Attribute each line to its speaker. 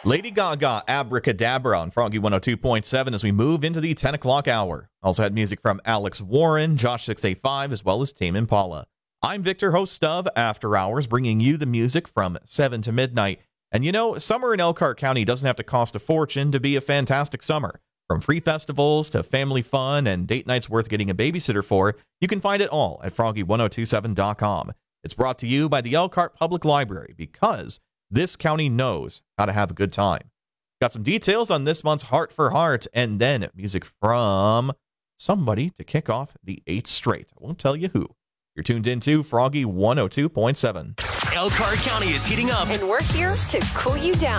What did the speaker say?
Speaker 1: Lady Gaga, Abracadabra on Froggy 102.7 as we move into the 10 o'clock hour. Also had music from Alex Warren, Josh 685, as well as Tame Impala. I'm Victor, host of After Hours, bringing you the music from 7 to midnight. And you know, summer in Elkhart County doesn't have to cost a fortune to be a fantastic summer. From free festivals to family fun and date nights worth getting a babysitter for, you can find it all at froggy1027.com. It's brought to you by the Elkhart Public Library because this county knows how to have a good time. Got some details on this month's Heart for Heart, and then music from somebody to kick off the 8th straight. I won't tell you who. You're tuned into Froggy 102.7.
Speaker 2: Elkhart County is heating up,
Speaker 3: and we're here to cool you down.